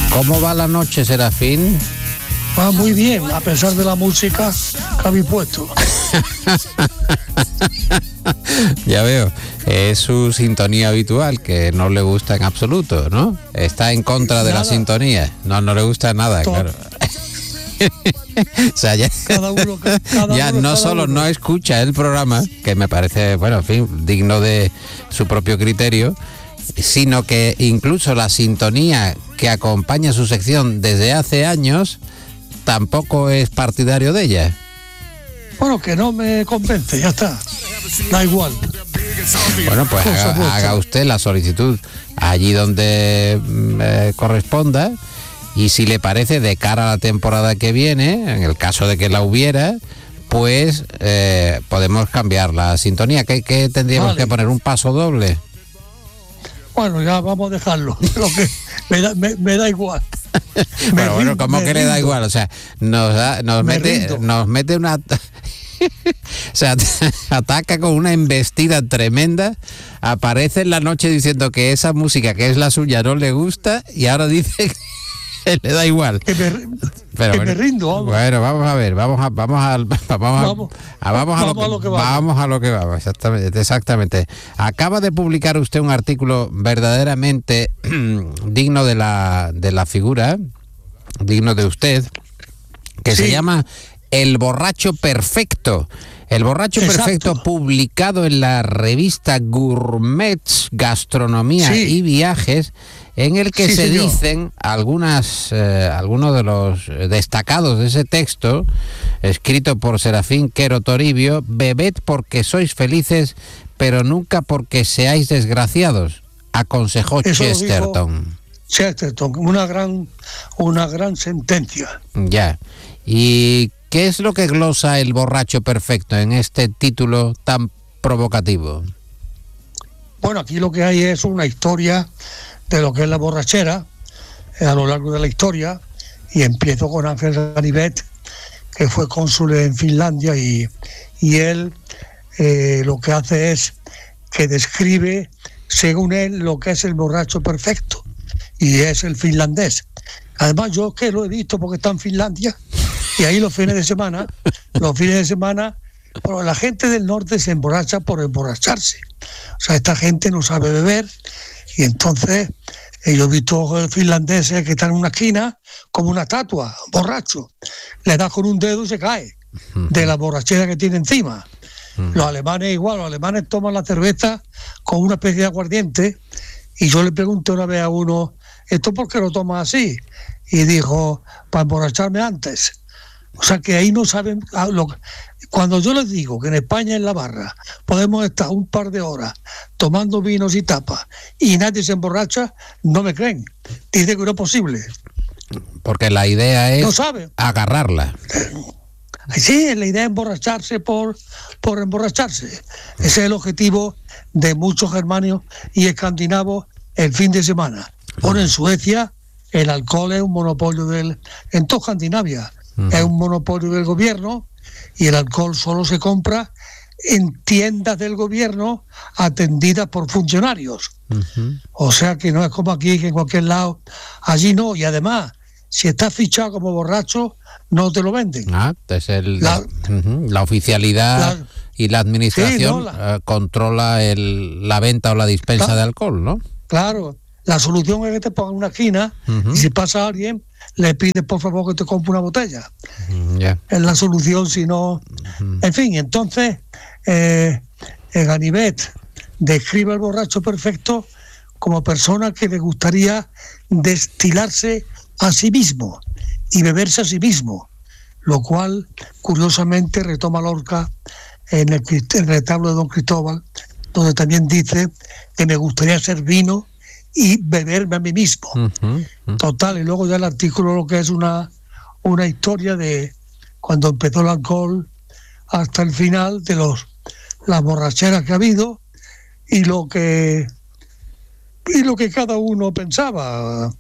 ¿Cómo va la noche, Serafín? Va muy bien, a pesar de la música que habéis puesto. Ya veo, es su sintonía habitual, que no le gusta en absoluto, ¿no? Está en contra de la sintonía. No le gusta nada, claro. O sea, ya, no solo no escucha el programa, que me parece, bueno, en fin, digno de su propio criterio, sino que incluso la sintonía que acompaña su sección desde hace años tampoco es partidario de ella. Bueno, que no me convence, ya está. Da igual. Bueno, pues haga usted la solicitud allí donde corresponda, y si le parece, de cara a la temporada que viene, en el caso de que la hubiera, pues podemos cambiar la sintonía. ¿Qué tendríamos que poner? ¿Un paso doble? Bueno, ya vamos a dejarlo. Lo que me da igual. Bueno, ¿cómo que le da igual? O sea, nos mete una... O sea, ataca con una embestida tremenda, aparece en la noche diciendo que esa música que es la suya no le gusta, y ahora dice que le da igual. Me rindo. Vamos. Bueno, vamos a ver, vamos a lo que vamos, exactamente. Acaba de publicar usted un artículo verdaderamente digno de la figura, digno de usted, que se llama El borracho perfecto. El borracho perfecto, publicado en la revista Gourmets, Gastronomía y Viajes, en el que se dicen algunos de los destacados de ese texto, escrito por Serafín Quero Toribio: bebed porque sois felices, pero nunca porque seáis desgraciados, aconsejó Chesterton. Chesterton, una gran sentencia. Ya. ¿Y qué es lo que glosa El borracho perfecto en este título tan provocativo? Bueno, aquí lo que hay es una historia de lo que es la borrachera a lo largo de la historia, y empiezo con Ángel Ganivet, que fue cónsul en Finlandia, y él lo que hace es que describe, según él, lo que es el borracho perfecto, y es el finlandés. Además, yo que lo he visto porque está en Finlandia, y ahí los fines de semana, bueno, la gente del norte se emborracha por emborracharse. O sea, esta gente no sabe beber, y entonces yo he visto finlandeses que están en una esquina como una estatua, borracho. Le da con un dedo y se cae de la borrachera que tiene encima. Los alemanes igual, los alemanes toman la cerveza con una especie de aguardiente, y yo le pregunté una vez a uno, ¿esto por qué lo tomas así? Y dijo, para emborracharme antes. O sea que ahí no saben. Cuando yo les digo que en España, en la barra, podemos estar un par de horas tomando vinos y tapas y nadie se emborracha, no me creen. Dicen que no es posible. Porque la idea es agarrarla. Sí, la idea es emborracharse por emborracharse. Ese es el objetivo de muchos germanos y escandinavos el fin de semana. Bueno, en Suecia el alcohol es un monopolio en toda Escandinavia. Es un monopolio del gobierno, y el alcohol solo se compra en tiendas del gobierno atendidas por funcionarios. O sea que no es como aquí, que en cualquier lado, allí no. Y además, si estás fichado como borracho, no te lo venden. Es la oficialidad y la administración controla la venta o la dispensa de alcohol, ¿no? Claro. La solución es que te pongan una esquina, y si pasa alguien, le pides por favor que te compre una botella. Es la solución, si no... En fin, entonces, Ganivet describe al borracho perfecto como persona que le gustaría destilarse a sí mismo y beberse a sí mismo, lo cual, curiosamente, retoma Lorca en el retablo de Don Cristóbal, donde también dice que me gustaría ser vino y beberme a mí mismo. Total, y luego ya el artículo lo que es una historia de cuando empezó el alcohol hasta el final, de las borracheras que ha habido y lo que cada uno pensaba.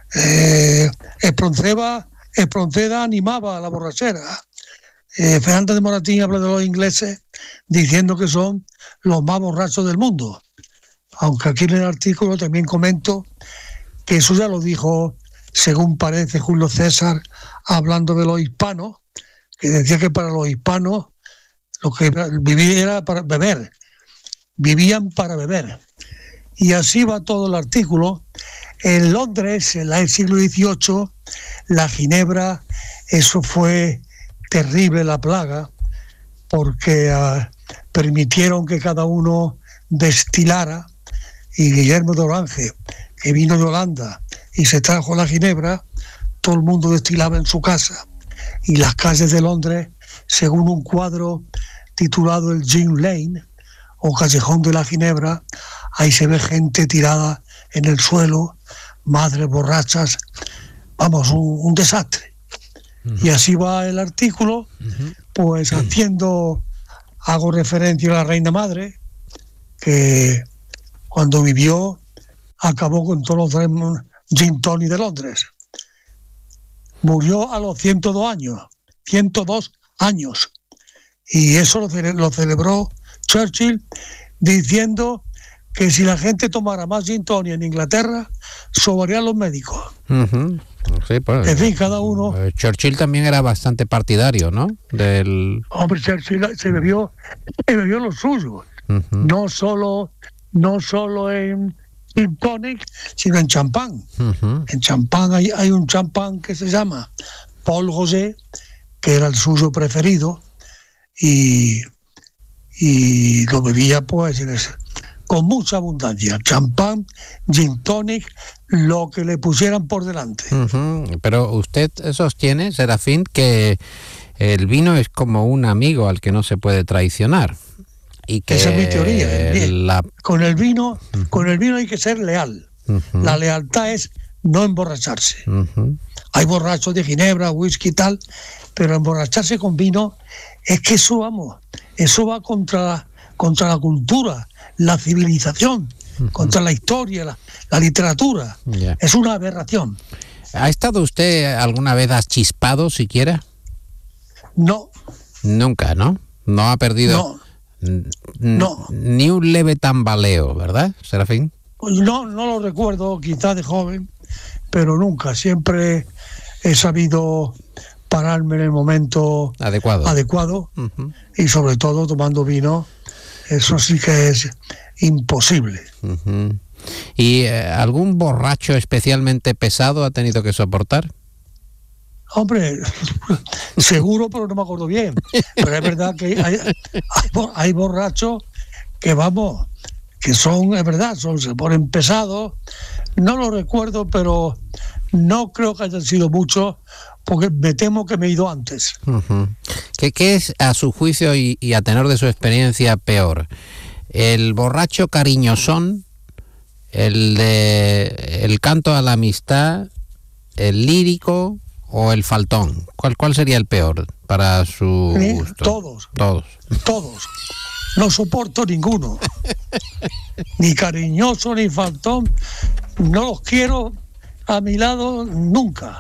Espronceda animaba a la borrachera. Fernández de Moratín habla de los ingleses diciendo que son los más borrachos del mundo. Aunque aquí en el artículo también comento que eso ya lo dijo según parece Julio César, hablando de los hispanos, que decía que para los hispanos lo que vivir era para beber, vivían para beber. Y así va todo el artículo. En Londres, en el siglo XVIII, la ginebra, eso fue terrible, la plaga, porque permitieron que cada uno destilara, y Guillermo de Orange, que vino de Holanda y se trajo la ginebra, todo el mundo destilaba en su casa. Y las calles de Londres, según un cuadro titulado el Gin Lane, o Callejón de la Ginebra, ahí se ve gente tirada en el suelo, madres borrachas, vamos, un desastre. Y así va el artículo, pues hago referencia a la reina madre, que cuando vivió acabó con todos los gin tonic de Londres. Murió a los 102 años. Y eso lo celebró Churchill diciendo que si la gente tomara más gin tonic en Inglaterra, sobrarían los médicos. Sí, pues, en fin, cada uno... Churchill también era bastante partidario, ¿no? Hombre, Churchill se bebió lo suyo. No solo en gin tonic, sino en champán. En champán hay un champán que se llama Paul Rosé, que era el suyo preferido, y lo bebía pues con mucha abundancia. Champán, gin tonic, lo que le pusieran por delante. Pero usted sostiene, Serafín, que el vino es como un amigo al que no se puede traicionar. Y que esa es mi teoría. Con el vino hay que ser leal. La lealtad es no emborracharse. Hay borrachos de ginebra, whisky y tal, pero emborracharse con vino es que eso va contra la cultura, la civilización, contra la historia, la literatura. Es una aberración. ¿Ha estado usted alguna vez achispado siquiera? No. Nunca, ¿no? No ha perdido... No. Ni un leve tambaleo, ¿verdad, Serafín? No lo recuerdo, quizás de joven, pero nunca. Siempre he sabido pararme en el momento adecuado y sobre todo tomando vino. Eso sí que es imposible. ¿Y algún borracho especialmente pesado ha tenido que soportar? Hombre, seguro, pero no me acuerdo bien. Pero es verdad que hay borrachos que son, es verdad, se ponen pesados. No lo recuerdo, pero no creo que hayan sido muchos, porque me temo que me he ido antes. ¿Qué es, a su juicio y a tenor de su experiencia, peor? ¿El borracho cariñosón, el canto a la amistad, el lírico o el faltón? ¿Cuál sería el peor para su gusto? Todos. No soporto ninguno. Ni cariñoso ni faltón. No los quiero a mi lado nunca.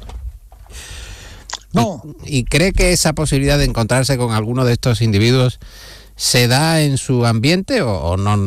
No. ¿Y cree que esa posibilidad de encontrarse con alguno de estos individuos se da en su ambiente o no?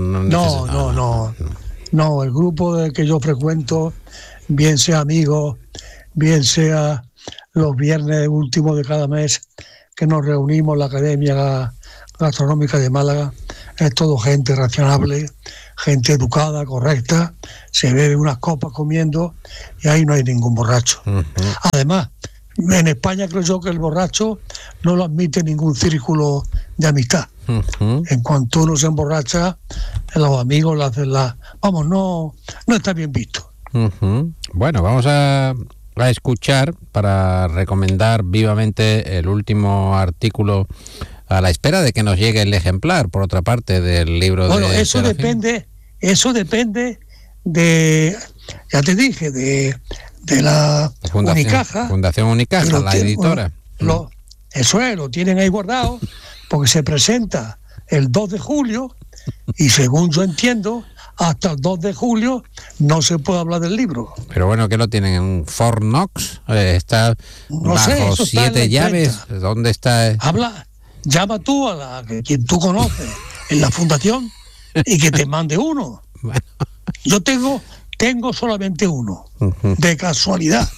No, el grupo del que yo frecuento, bien sea amigos, bien sea los viernes últimos de cada mes que nos reunimos en la Academia Gastronómica de Málaga, es todo gente razonable, gente educada, correcta, se bebe unas copas comiendo y ahí no hay ningún borracho. Además, en España creo yo que el borracho no lo admite ningún círculo de amistad. En cuanto uno se emborracha, los amigos le hacen vamos, no está bien visto. Bueno, vamos a escuchar, para recomendar vivamente, el último artículo, a la espera de que nos llegue el ejemplar, por otra parte, del libro. Bueno, de eso depende de, ya te dije, de la Unicaja. Fundación Unicaja, la editora. Eso es, lo tienen ahí guardado, porque se presenta el 2 de julio y según yo entiendo, hasta el 2 de julio no se puede hablar del libro. Pero bueno, ¿qué lo tienen? ¿En Fort Knox? ¿Está bajo 7 llaves? ¿Dónde está? Llama tú a quien tú conoces en la fundación y que te mande uno. Bueno. Yo tengo tengo solamente uno, de casualidad.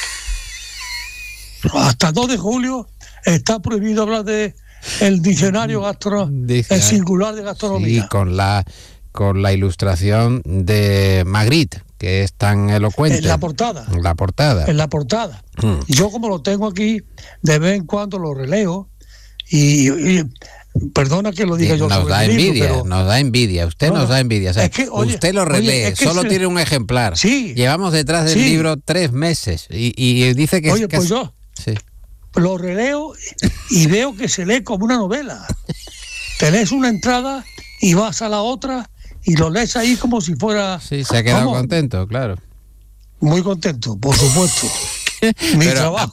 Hasta el 2 de julio está prohibido hablar de el diccionario el singular de gastronomía. Sí, con la ilustración de Magritte, que es tan elocuente. En la portada. En la portada. Yo, como lo tengo aquí, de vez en cuando lo releo y perdona que lo diga yo. Nos da envidia. Usted nos da envidia. O sea, usted lo relee, solo tiene un ejemplar. Sí. Llevamos detrás del libro 3 meses y dice que... Oye, pues yo lo releo y veo que se lee como una novela. Te lees una entrada y vas a la otra y lo lees ahí como si fuera... Sí, se ha quedado contento, claro. Muy contento, por supuesto. Mi trabajo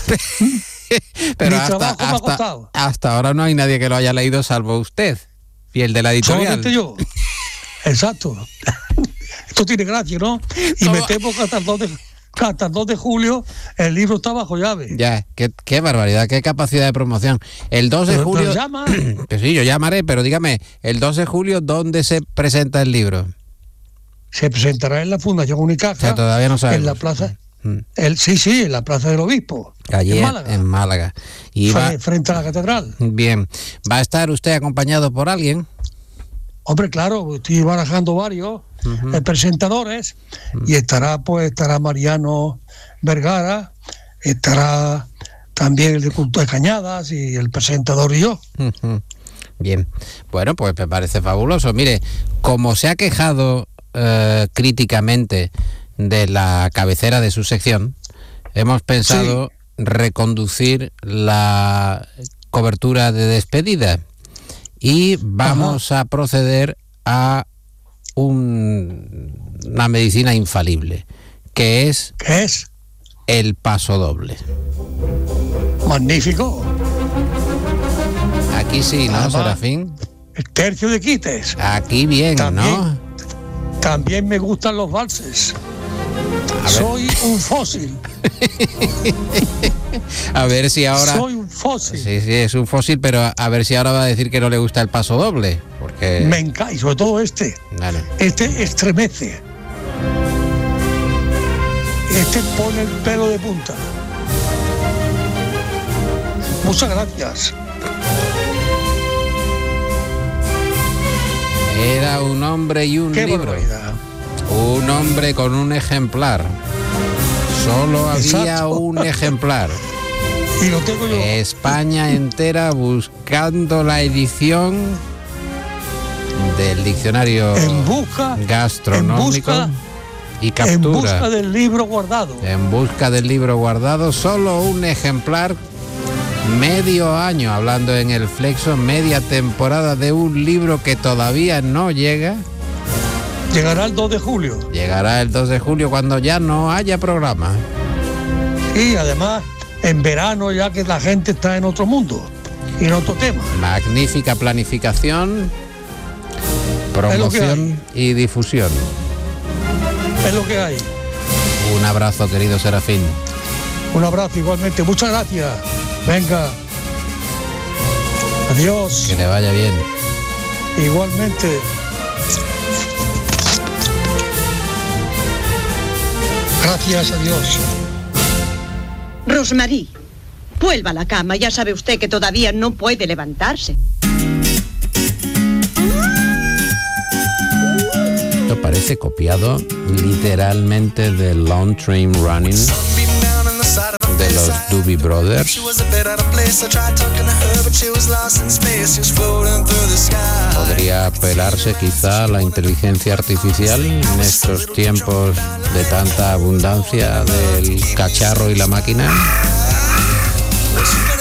hasta ahora no hay nadie que lo haya leído salvo usted, fiel de la editorial. Solamente yo. Exacto. Esto tiene gracia, ¿no? Y me temo que hasta el 2 de julio el libro está bajo llave. Ya, qué barbaridad, qué capacidad de promoción. El 2 de julio... Pero llama. Que sí, yo llamaré, pero dígame, el 2 de julio, ¿dónde se presenta el libro? Se presentará en la Fundación Unicaja. O sea, todavía no sabemos. En la plaza... en la Plaza del Obispo. Allí en Málaga. Y frente a la catedral. Bien. ¿Va a estar usted acompañado por alguien? Hombre, claro, estoy barajando varios presentadores y estará Mariano Vergara, estará también el de Cultura de Cañadas y el presentador y yo. Bien. Bueno, pues me parece fabuloso. Mire, como se ha quejado críticamente de la cabecera de su sección, hemos pensado reconducir la cobertura de despedida y vamos a proceder a una medicina infalible, que es el paso doble. Magnífico. Aquí sí, ¿no, Serafín? El tercio de quites. Aquí bien, ¿no? También me gustan los valses. Soy un fósil. A ver si ahora... Soy un fósil. Sí, es un fósil, pero a ver si ahora va a decir que no le gusta el paso doble, porque... Me encanta, y sobre todo este. Dale. Este estremece. Este pone el pelo de punta. Muchas gracias. Era un hombre y un libro. Barbaridad. Un hombre con un ejemplar. Solo había un ejemplar. Y lo tengo yo. España entera buscando la edición del diccionario gastronómico y captura. En busca del libro guardado. En busca del libro guardado, solo un ejemplar. Medio año hablando en el Flexo, media temporada de un libro que todavía no llega. Llegará el 2 de julio. Llegará el 2 de julio cuando ya no haya programa. Y además, en verano ya que la gente está en otro mundo y en otro tema. Magnífica planificación, promoción y difusión. Es lo que hay. Un abrazo, querido Serafín. Un abrazo igualmente. Muchas gracias. Venga. Adiós. Que le vaya bien. Igualmente. Gracias a Dios. Rosmarie, vuelva a la cama. Ya sabe usted que todavía no puede levantarse. Esto parece copiado literalmente de Long Train Running de los Doobie Brothers. Podría apelarse quizá a la inteligencia artificial en estos tiempos de tanta abundancia del cacharro y la máquina.